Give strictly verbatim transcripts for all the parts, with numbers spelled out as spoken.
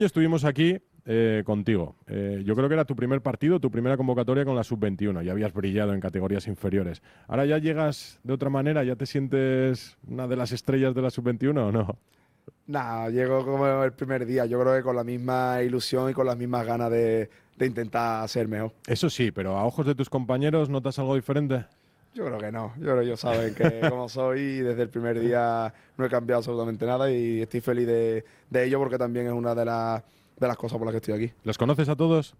Estuvimos aquí eh, contigo. Eh, yo creo que era tu primer partido, tu primera convocatoria con la sub veintiuno. Ya habías brillado en categorías inferiores. Ahora ya llegas de otra manera, ya te sientes una de las estrellas de la sub veintiuno o no. Nada, llego como el primer día. Yo creo que con la misma ilusión y con las mismas ganas de, de intentar ser mejor. Eso sí, pero a ojos de tus compañeros, ¿notas algo diferente? Yo creo que no. Yo creo que ellos saben que como soy y desde el primer día no he cambiado absolutamente nada y estoy feliz de, de ello porque también es una de, las de las cosas por las que estoy aquí. ¿Los conoces a todos?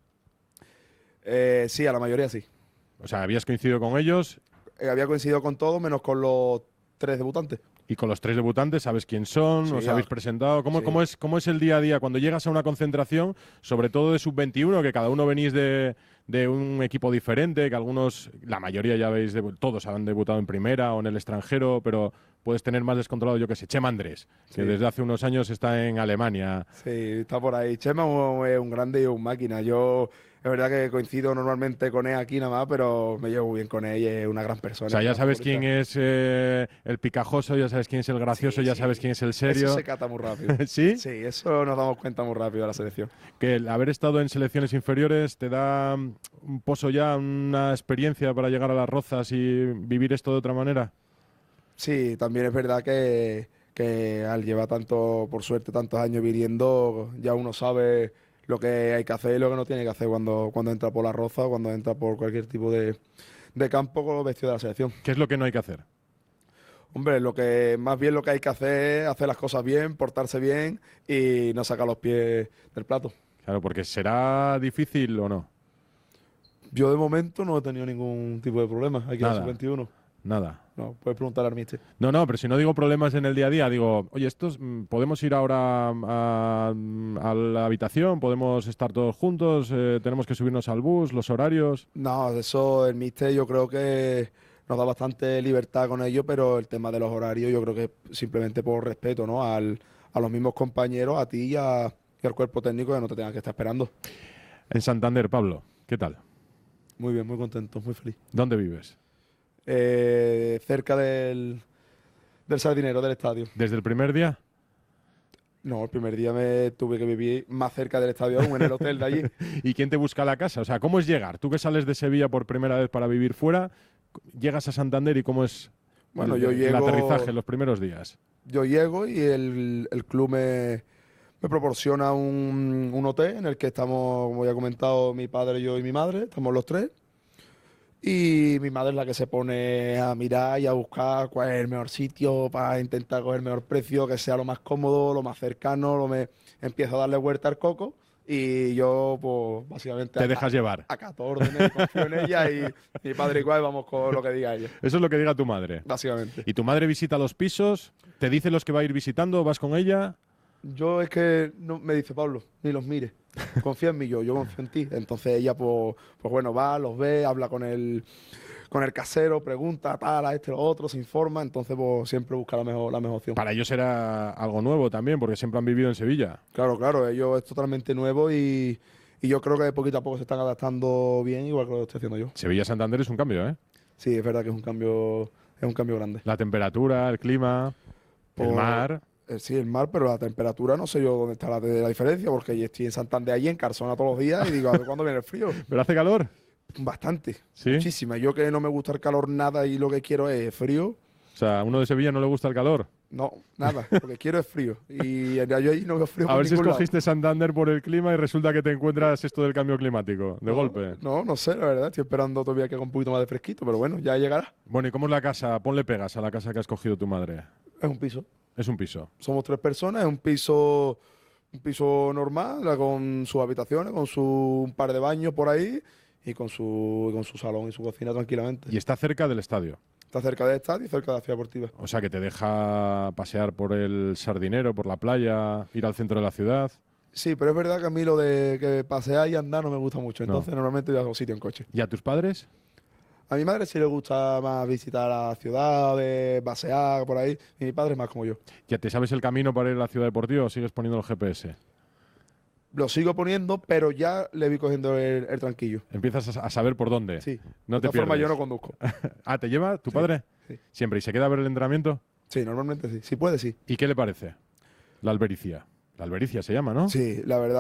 Eh, sí, a la mayoría sí. O sea, habías coincidido con ellos Eh, había coincidido con todos menos con los tres debutantes. y con los tres debutantes sabes quién son, Sí, os ya. habéis presentado. ¿Cómo, Sí. cómo es, ¿Cómo es el día a día cuando llegas a una concentración, sobre todo de sub veintiuno, que cada uno venís de, de un equipo diferente, que algunos, la mayoría ya habéis, debu- todos han debutado en primera o en el extranjero, pero puedes tener más descontrolado, yo que sé, Chema Andrés, que Sí. desde hace unos años está en Alemania. Sí, está por ahí. Chema es un grande y un máquina. Yo, es verdad que coincido normalmente con él aquí nada más, pero me llevo muy bien con él y es una gran persona. O sea, ya una sabes futbolista. quién es eh, el picajoso, ya sabes quién es el gracioso, Sí, ya sí. sabes quién es el Eso serio. se cata muy rápido. ¿Sí? Sí, eso nos damos cuenta muy rápido de la selección. Que el haber estado en selecciones inferiores te da mm, un pozo ya, una experiencia para llegar a las Rozas y vivir esto de otra manera. Sí, también es verdad que, que al llevar tanto, por suerte, tantos años viviendo, ya uno sabe lo que hay que hacer y lo que no tiene que hacer cuando, cuando entra por la roza o cuando entra por cualquier tipo de, de campo con los vestidos de la selección. ¿Qué es lo que no hay que hacer? Hombre, lo que más bien lo que hay que hacer es hacer las cosas bien, portarse bien y no sacar los pies del plato. Claro, porque será difícil o no. Yo de momento no he tenido ningún tipo de problema aquí en la Nada. sub veintiuno. Nada. No, puedes preguntar al míster. No, no, pero si no digo problemas en el día a día, digo, oye, estos mm, podemos ir ahora a, a la habitación, podemos estar todos juntos, eh, tenemos que subirnos al bus, los horarios. No, eso el míster yo creo que nos da bastante libertad con ello, pero el tema de los horarios yo creo que simplemente por respeto, ¿no? Al, a los mismos compañeros, a ti y, a- y al cuerpo técnico que no te tengan que estar esperando. En Santander, Pablo, ¿qué tal? Muy bien, muy contento, muy feliz. ¿Dónde vives? Eh, cerca del, del Sardinero, del estadio. ¿Desde el primer día? No, el primer día me tuve que vivir más cerca del estadio aún, en el hotel de allí. ¿Y quién te busca la casa? O sea, ¿cómo es llegar? Tú que sales de Sevilla por primera vez para vivir fuera, llegas a Santander y cómo es Bueno, el, yo el llego- aterrizaje los primeros días. Yo llego y el, el club me, me proporciona un, un hotel en el que estamos, como ya he comentado, mi padre, yo y mi madre, estamos los tres. Y mi madre es la que se pone a mirar y a buscar cuál es el mejor sitio para intentar coger el mejor precio, que sea lo más cómodo, lo más cercano, lo me empiezo a darle vuelta al coco y yo, pues, básicamente Te a- dejas llevar. acato órdenes, confío en ella y mi padre igual, vamos con lo que diga ella, Eso es lo que diga tu madre. básicamente. ¿Y tu madre visita los pisos? ¿Te dice los que va a ir visitando? ¿Vas con ella? Yo es que no, me dice Pablo, ni los mires. Confía en mí, yo, yo confío en ti. Entonces ella, pues, pues bueno, va, los ve, habla con el, con el casero, pregunta, tal, a este, lo otro, se informa. Entonces, pues siempre busca la mejor, la mejor opción. Para ellos era algo nuevo también, porque siempre han vivido en Sevilla. Claro, claro, ellos es totalmente nuevo y, y yo creo que poquito a poco se están adaptando bien, igual que lo estoy haciendo yo. Sevilla-Santander es un cambio, ¿eh? Sí, es verdad que es un cambio, es un cambio grande. La temperatura, el clima, el Por- mar. Eh, Sí, el mar, pero la temperatura no sé yo dónde está la, la diferencia, porque yo estoy en Santander allí, en Carzona todos los días, y digo, a ver cuándo viene el frío. ¿Pero hace calor? Bastante, ¿Sí? muchísima. Yo que no me gusta el calor nada y lo que quiero es frío, O sea, a uno de Sevilla no le gusta el calor. no, nada, lo que quiero es frío. Y yo allí no veo frío A por ver si ningún lado. escogiste Santander por el clima y resulta que te encuentras esto del cambio climático, de No, golpe. No, no sé, la verdad, estoy esperando todavía que haga un poquito más de fresquito, pero bueno, ya llegará. Bueno, ¿y cómo es la casa? Ponle pegas a la casa que ha escogido tu madre. Es un piso. Es un piso. Somos tres personas, es un piso, un piso normal, la- con sus habitaciones, con su un par de baños por ahí y con su, con su salón y su cocina tranquilamente. Y está cerca del estadio. Está cerca del estadio y cerca de la ciudad deportiva. O sea, que te deja pasear por el Sardinero, por la playa, ir al centro de la ciudad. Sí, pero es verdad que a mí lo de que pasear y andar no me gusta mucho. No. Entonces normalmente voy a un sitio en coche. ¿Y a tus padres? A mi madre sí le gusta más visitar la ciudad, de pasear por ahí. Y mi padre es más como yo. ¿Ya te sabes el camino para ir a la ciudad deportiva o sigues poniendo el G P S? Lo sigo poniendo, pero ya le vi cogiendo el, el tranquillo. Empiezas a a saber por dónde. Sí. No de te todas formas, yo pierdes. no conduzco. Ah, ¿te lleva tu Sí, padre? sí. Siempre. ¿Y se queda a ver el entrenamiento? Sí, normalmente sí. Si puede, sí. ¿Y qué le parece? La albericia. La Albericia se llama, ¿no? Sí, la verdad